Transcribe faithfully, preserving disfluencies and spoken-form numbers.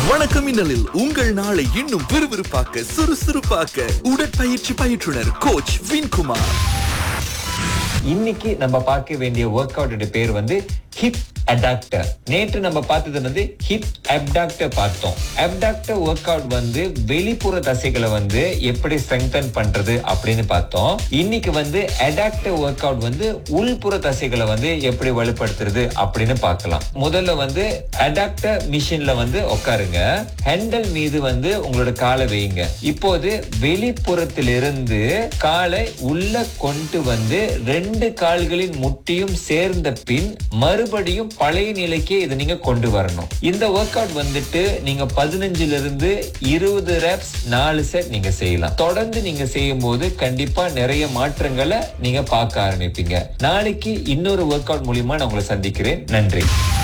வணக்கம் மின்னலில் உங்கள் நாளை இன்னும் விறுவிறுப்பாக்க சுறுசுறுப்பாக்க உடற்பயிற்சி பயிற்றுனர் கோச் வின்குமார். இன்னைக்கு நம்ம பார்க்க வேண்டிய ஒர்க் அவுட் பேர் வந்து ஹிப் அடாக்டர். நேற்று நம்ம பார்த்தது வந்து ஹிப் அப்டாக்டர் பார்த்தோம். அப்டாக்டர் ஒர்க் அவுட் வந்து வெளிப்புற தசைகளை வந்து எப்படி ஸ்ட்ரெங்தன் பண்றது அப்படின்னு பார்த்தோம். இன்னைக்கு வந்து அடாக்டர் ஒர்க் அவுட் வந்து உள்புற தசைகளை வந்து எப்படி வலுப்படுத்துறது அப்படின்னு பார்க்கலாம். முதல்ல வந்து அடாக்டர் மிஷின்ல வந்து உட்காருங்க. ஹேண்டல் மீது வந்து உங்களோட காலை வைங்க. இப்போது வெளிப்புறத்திலிருந்து காலை உள்ள கொண்டு வந்து ரெண்டு கால்களின் முட்டியும் சேர்ந்த பின் மறுபடியும் பழைய நிலைக்கே இதை நீங்க கொண்டு வரணும். இந்த ஒர்க் அவுட் வந்துட்டு நீங்க பதினஞ்சுல இருந்து இருபது ரெப்ஸ் நாலு செட் நீங்க செய்யலாம். தொடர்ந்து நீங்க செய்யும் போது கண்டிப்பா நிறைய மாற்றங்களை நீங்க பார்க்க ஆரம்பிப்பீங்க. நாளைக்கு இன்னொரு ஒர்க் அவுட் மூலியமா நான் உங்களை சந்திக்கிறேன். நன்றி.